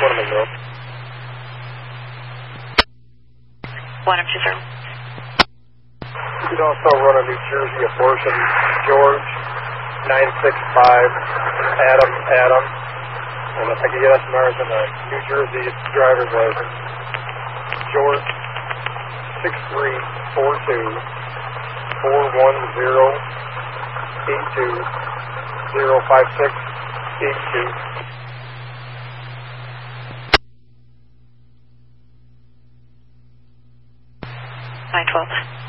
One of them, 120. You can also run a New Jersey abortion, George, 965, Adam. And if I could get SMRs in a New Jersey driver's license, George, 6342 410 82 056 82. 912.